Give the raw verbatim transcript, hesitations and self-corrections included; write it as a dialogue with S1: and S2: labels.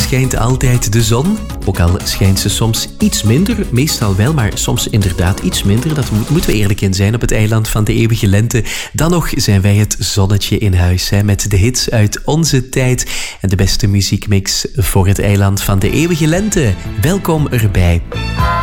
S1: schijnt altijd de zon. Ook al schijnt ze soms iets minder, meestal wel, maar soms inderdaad iets minder. Dat moet, moeten we eerlijk in zijn op het eiland van de eeuwige lente. Dan nog zijn wij het zonnetje in huis, hè, met de hits uit onze tijd en de beste muziekmix voor het eiland van de eeuwige lente. Welkom erbij.